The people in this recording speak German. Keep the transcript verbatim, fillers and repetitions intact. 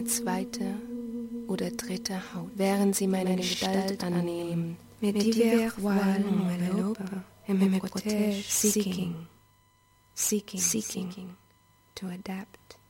zweite oder dritte Haut, während sie meine Gestalt annehmen. Mes divers voiles m'enveloppent et me protègent, seeking, seeking, seeking to adapt.